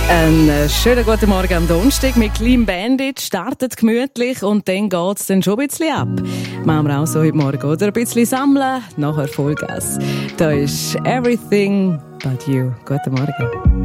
Einen schönen guten Morgen am Donnerstag mit Clean Bandit. Startet gemütlich und dann geht's dann schon ein bisschen ab. Machen wir auch so heute Morgen, oder? Ein bisschen sammeln, nachher Vollgas. Da ist Everything But You. Guten Morgen.